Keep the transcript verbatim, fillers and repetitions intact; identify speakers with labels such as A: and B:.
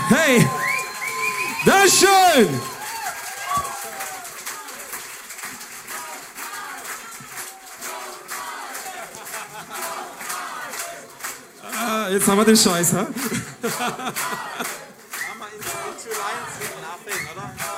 A: Hey, Dankeschön. Ah, jetzt haben wir den Scheiß, ha?
B: Machen wir in True Lions Nothing, oder?